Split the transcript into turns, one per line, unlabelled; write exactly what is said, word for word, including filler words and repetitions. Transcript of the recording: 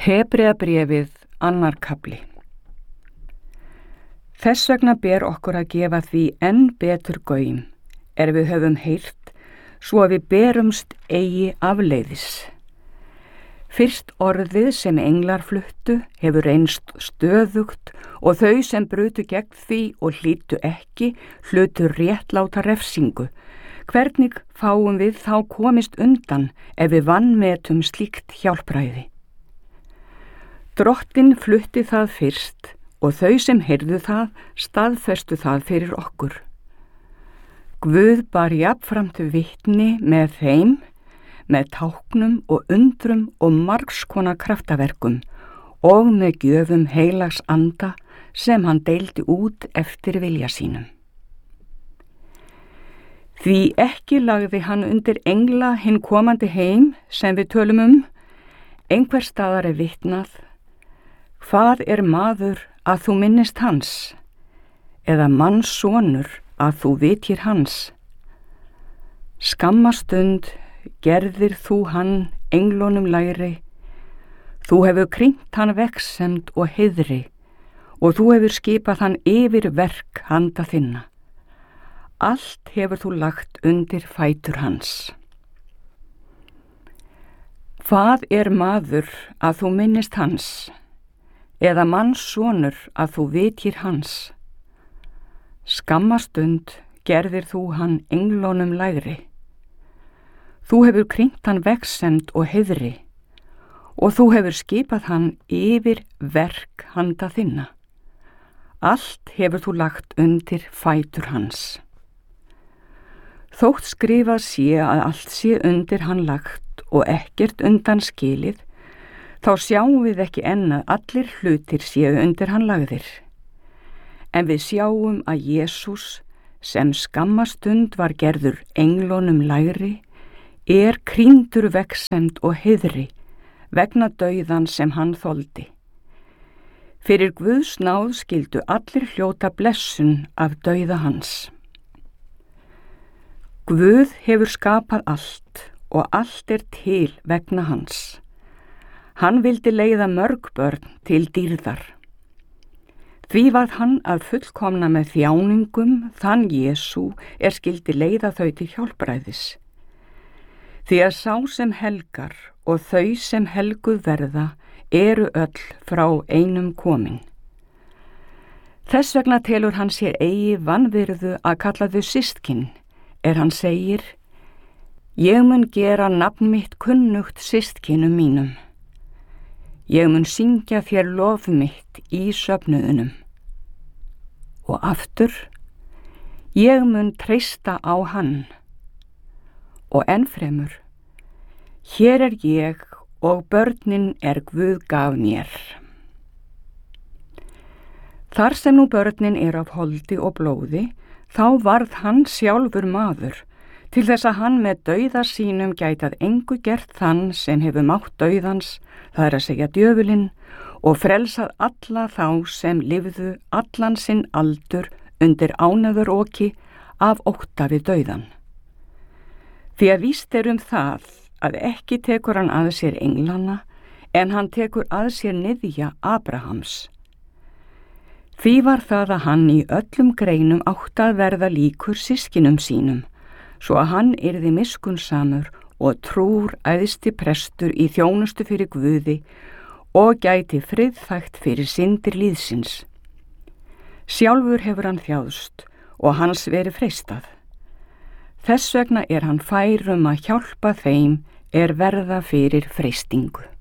Hebreabréfið annar kafli. Þess vegna ber okkur að gefa því enn betur gaum, er við höfum heyrt, svo að við berumst eigi afleiðis. Fyrst orðið sem englar fluttu hefur reynst stöðugt og þau sem brutu gegn því og hlýtu ekki, hlutu réttláta refsingu. Hvernig fáum við þá komist undan ef við vanmetum slíkt hjálpræði? Drottinn flutti það fyrst og þau sem heyrðu það staðfestu það fyrir okkur. Guð bar jafnframt vitni með þeim, með táknum og undrum og margs konar kraftaverkum og með gjöfum heilags anda sem hann deildi út eftir vilja sínum. Því ekki lagði hann undir engla hinn komandi heim sem við tölum um, einhver staðar er vitnað, hvað er maður að þú minnist hans, eða mannssonur að þú vitir hans? Skamma stund gerðir þú hann englunum lægri, þú hefur krýnt hann vegsemd og heiðri, og þú hefur skipað hann yfir verk handa þinna. Allt hefur þú lagt undir fætur hans. Hvað er maður að þú minnist hans, eða mannssonur að þú vitir hans? Skamma stund gerðir þú hann englunum lægri. Þú hefur krýnt hann vegsemd og heiðri, og þú hefur skipað hann yfir verk handa þinna. Allt hefur þú lagt undir fætur hans. Þótt skrifað sé að allt sé undir hann lagt og ekkert undan skilið, þá sjáum við ekki enn að allir hlutir séu undir hann lagðir. En við sjáum að Jesús, sem skamma stund var gerður englunum lægri, er krýndur vegsemd og heiðri vegna dauðan sem hann þoldi. Fyrir Guðs náð skyldu allir hljóta blessun af dauða hans. Guð hefur skapað allt og allt er til vegna hans. Hann vildi leiða mörg börn til dýrðar. Því varð hann að fullkomna með þjáningum þann Jesú er skyldi leiða þau til hjálpræðis. Því að sá sem helgar og þau sem helguð verða eru öll frá einum komin. Þess vegna telur hann sér eigi vanvirðu að kalla þau systkin, er hann segir, ég mun gera nafn mitt kunnugt systkinum mínum. Ég mun syngja þér lof mitt í söfnuðunum. Og aftur, ég mun treysta á hann. Og ennfremur, hér er ég og börnin er Guð gaf mér. Þar sem nú börnin er af holdi og blóði, þá varð hann sjálfur maður, til þess að hann með dauða sínum gætað engu gert þann sem hefur mátt dauðans, það er að segja djöfulinn, og frelsað alla þá sem lifðu allan sinn aldur undir ánæðuroki af ótta við dauðan. Því að víst er um það að ekki tekur hann að sér englana, en hann tekur að sér niðja Abrahams. Því var það að hann í öllum greinum átt að verða líkur systkinum sínum, svo að hann yrði miskunnsamur og trúr æðsti prestur í þjónustu fyrir Guði og gæti friðþægt fyrir syndir líðsins. Sjálfur hefur hann þjáðst og hans verið freistað. Þess vegna er hann fær um að hjálpa þeim er verða fyrir freistingu.